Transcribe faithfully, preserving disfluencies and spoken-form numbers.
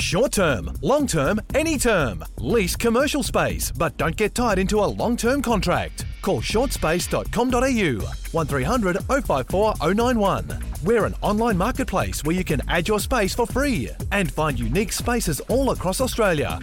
Short term, long term, any term. Lease commercial space, but don't get tied into a long-term contract. Call short space dot com dot a u, one three hundred oh five four oh nine one. We're an online marketplace where you can add your space for free and find unique spaces all across Australia.